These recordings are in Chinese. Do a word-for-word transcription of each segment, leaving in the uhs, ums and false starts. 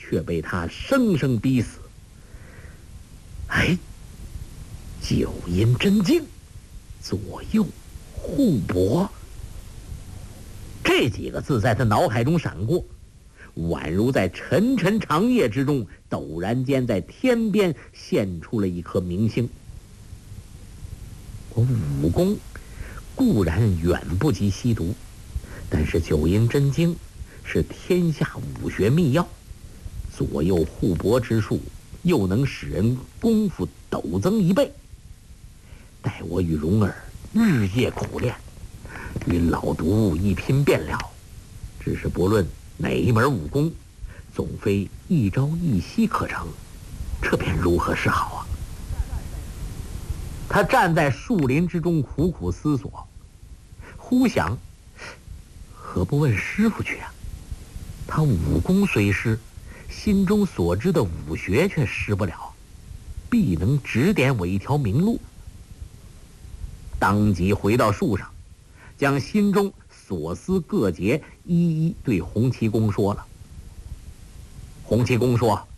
却被他生生逼死。哎，九阴真经，左右互搏，这几个字在他脑海中闪过，宛如在沉沉长夜之中，陡然间在天边现出了一颗明星。我武功固然远不及西毒，但是九阴真经是天下武学秘药，左右互搏之术又能使人功夫陡增一倍。待我与蓉儿日夜苦练，与老毒一拼便了。只是不论哪一门武功，总非一朝一夕可成，这便如何是好啊？他站在树林之中苦苦思索，忽想，何不问师傅去啊？他武功虽失，心中所知的武学却失不了，必能指点我一条明路。当即回到树上，将心中所思各节一一对洪七公说了。洪七公说：“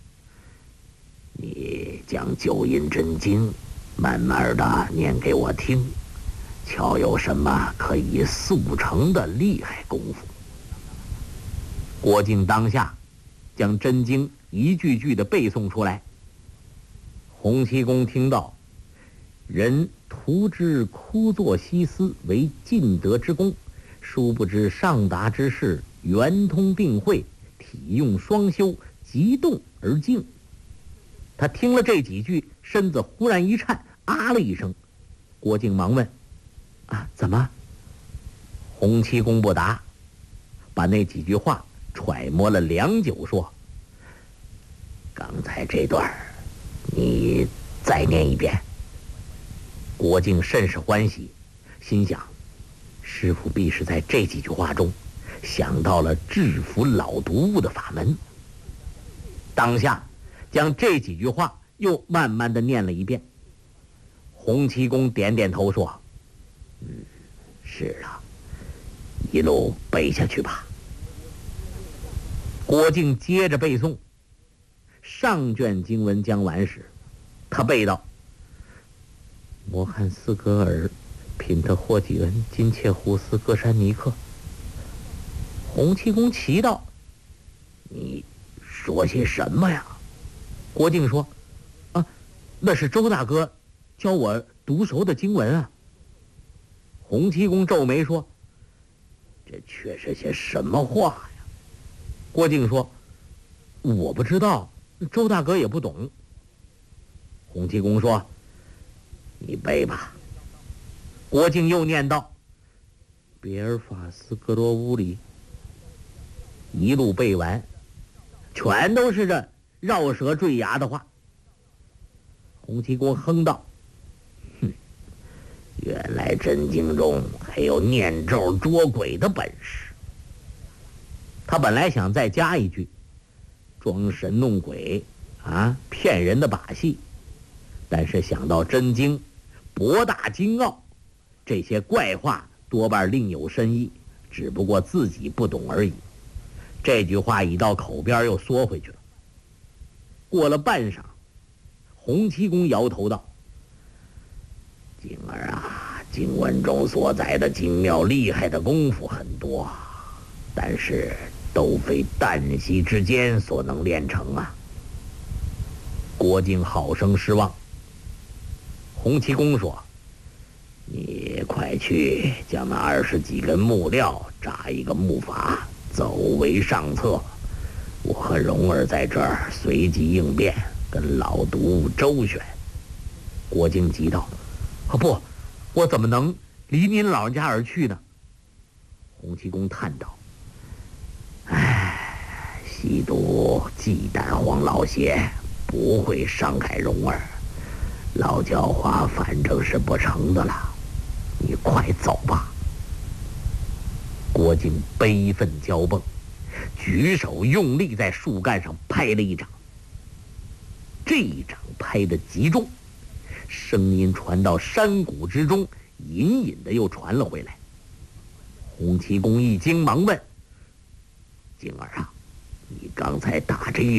你将九阴真经慢慢的念给我听，瞧有什么可以速成的厉害功夫。”郭靖当下将真经一句句的背诵出来。洪七公听到，人图之枯坐西思为尽德之功，殊不知上达之事，圆通并会，体用双修，急动而静。他听了这几句，身子忽然一颤，啊了一声。郭靖忙问：“啊，怎么？”洪七公不答，把那几句话揣摩了良久，说：“刚才这段你再念一遍。”郭靖甚是欢喜，心想师傅必是在这几句话中想到了制服老毒物的法门。当下将这几句话又慢慢的念了一遍。洪七公点点头说：“嗯，是啊，一路背下去吧。”郭靖接着背诵。上卷经文将完时，他背道：“摩汉斯格尔，品特霍吉恩，金切胡斯格山尼克。”洪七公奇道：“你说些什么呀？”郭靖说：“啊，那是周大哥教我读熟的经文啊。”洪七公皱眉说：“这却是些什么话呀？”郭靖说：“我不知道，周大哥也不懂。”洪七公说：“你背吧。”郭靖又念道：“别尔法斯格罗乌里。”一路背完，全都是这绕舌坠牙的话。洪七公哼道：“哼，原来真经中还有念咒捉鬼的本事。”他本来想再加一句装神弄鬼啊，骗人的把戏，但是想到真经博大精奥，这些怪话多半另有深意，只不过自己不懂而已。这句话一到口边又缩回去了。过了半晌，洪七公摇头道：“景儿啊，经文中所载的精妙厉害的功夫很多，但是都非旦夕之间所能练成啊。”郭靖好生失望。洪七公说：“你快去将那二十几根木料扎一个木筏，走为上策。我和蓉儿在这儿随机应变，跟老毒周旋。”郭靖急道：“啊不，我怎么能离您老人家而去呢？”洪七公叹道：“唉，西毒忌惮黄老邪，不会伤害蓉儿。老狡猾反正是不成的了，你快走吧。”郭靖悲愤交蹦，举手用力在树干上拍了一掌。这一掌拍得极重，声音传到山谷之中，隐隐的又传了回来。洪七公一惊，忙问：“景儿啊，你刚才打这一